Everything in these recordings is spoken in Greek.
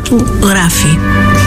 του γράφει: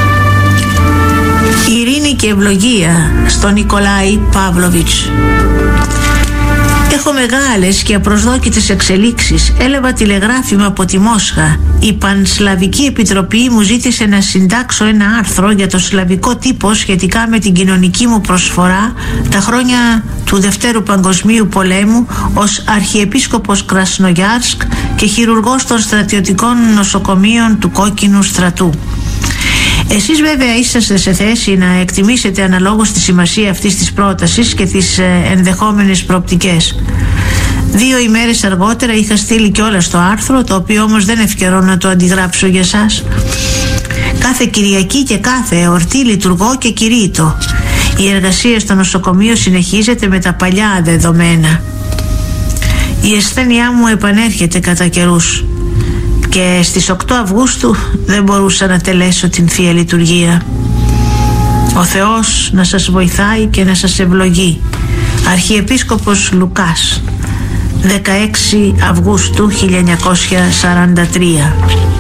«Ειρήνη και ευλογία στον Νικολάη Παύλοβιτς. Έχω μεγάλες και απροσδόκητες εξελίξεις. Έλαβα τηλεγράφημα από τη Μόσχα. Η Πανσλαβική Επιτροπή μου ζήτησε να συντάξω ένα άρθρο για το σλαβικό τύπο σχετικά με την κοινωνική μου προσφορά τα χρόνια του Δευτέρου Παγκοσμίου Πολέμου ως Αρχιεπίσκοπος Κρασνογιάρσκ και χειρουργός των στρατιωτικών νοσοκομείων του Κόκκινου Στρατού. Εσείς βέβαια είσαστε σε θέση να εκτιμήσετε αναλόγως τη σημασία αυτής της πρότασης και τις ενδεχόμενες προοπτικές. 2 ημέρες αργότερα είχα στείλει κιόλας το άρθρο, το οποίο όμως δεν ευκαιρώ να το αντιγράψω για σας. Κάθε Κυριακή και κάθε εορτή λειτουργώ και κηρύττω. Η εργασία στο νοσοκομείο συνεχίζεται με τα παλιά δεδομένα. Η ασθένειά μου επανέρχεται κατά καιρούς και στις 8 Αυγούστου δεν μπορούσα να τελέσω την Θεία Λειτουργία. Ο Θεός να σας βοηθάει και να σας ευλογεί. Αρχιεπίσκοπος Λουκάς, 16 Αυγούστου 1943.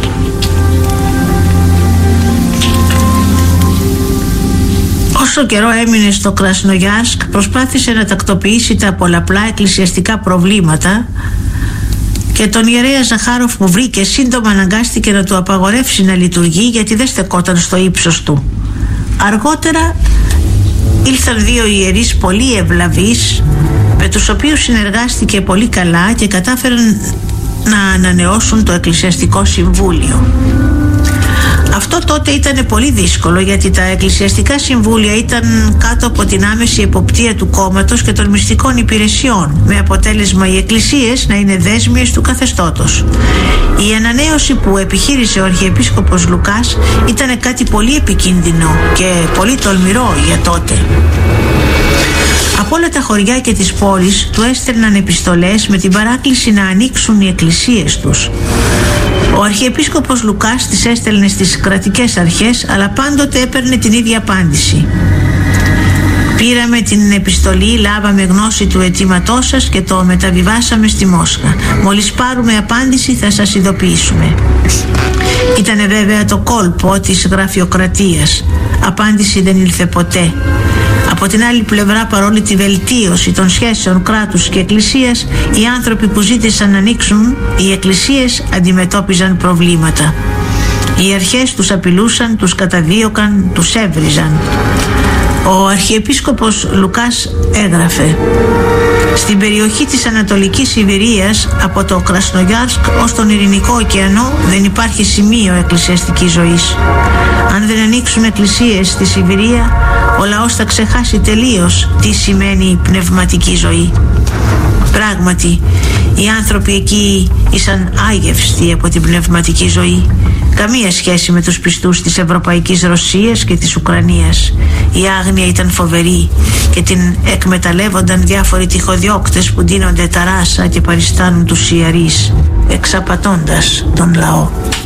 Όσο καιρό έμεινε στο Κρασνογιάρσκ, προσπάθησε να τακτοποιήσει τα πολλαπλά εκκλησιαστικά προβλήματα και τον ιερέα Ζαχάροφ που βρήκε σύντομα αναγκάστηκε να του απαγορεύσει να λειτουργεί, γιατί δεν στεκόταν στο ίψος του. Αργότερα ήλθαν 2 ιερείς πολύ ευλαβείς, με τους οποίους συνεργάστηκε πολύ καλά και κατάφεραν να ανανεώσουν το Εκκλησιαστικό Συμβούλιο. Αυτό τότε ήταν πολύ δύσκολο, γιατί τα εκκλησιαστικά συμβούλια ήταν κάτω από την άμεση εποπτεία του κόμματος και των μυστικών υπηρεσιών, με αποτέλεσμα οι εκκλησίες να είναι δέσμιες του καθεστώτος. Η ανανέωση που επιχείρησε ο Αρχιεπίσκοπος Λουκάς ήταν κάτι πολύ επικίνδυνο και πολύ τολμηρό για τότε. Από όλα τα χωριά και τις πόλεις του έστελναν επιστολές με την παράκληση να ανοίξουν οι εκκλησίες τους. Ο Αρχιεπίσκοπος Λουκάς τις έστελνε στις κρατικές αρχές, αλλά πάντοτε έπαιρνε την ίδια απάντηση: «Πήραμε την επιστολή, λάβαμε γνώση του αιτήματός σας και το μεταβιβάσαμε στη Μόσχα. Μόλις πάρουμε απάντηση θα σας ειδοποιήσουμε». Ήτανε βέβαια το κόλπο της γραφειοκρατίας. Απάντηση δεν ήλθε ποτέ. Από την άλλη πλευρά, παρόλη τη βελτίωση των σχέσεων κράτους και εκκλησίας, οι άνθρωποι που ζήτησαν να ανοίξουν οι εκκλησίες αντιμετώπιζαν προβλήματα. Οι αρχές τους απειλούσαν, τους καταδίωκαν, τους έβριζαν. Ο Αρχιεπίσκοπος Λουκάς έγραφε: «Στην περιοχή της Ανατολικής Σιβηρίας, από το Κρασνογιάρσκ ως τον Ειρηνικό ωκεανό, δεν υπάρχει σημείο εκκλησιαστικής ζωής. Αν δεν ανοίξουν εκκλησίες στη Σιβηρία, ο λαός θα ξεχάσει τελείως τι σημαίνει πνευματική ζωή». Πράγματι, οι άνθρωποι εκεί ήσαν άγευστοι από την πνευματική ζωή. Καμία σχέση με τους πιστούς της Ευρωπαϊκής Ρωσίας και της Ουκρανίας. Η άγνοια ήταν φοβερή και την εκμεταλλεύονταν διάφοροι τυχοδιώκτες που ντύνονται ταράσα και παριστάνουν τους ιερείς, εξαπατώντας τον λαό.